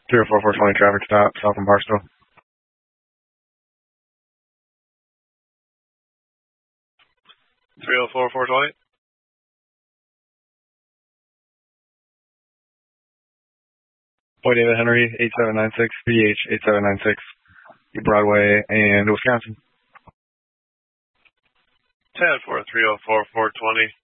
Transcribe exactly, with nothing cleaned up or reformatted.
three oh four, four twenty traffic stop, south from Barstow. three oh four, four twenty. Boy David Henry, eight seven nine six, B H eight seven nine six, Broadway and Wisconsin. ten for three oh four, four twenty.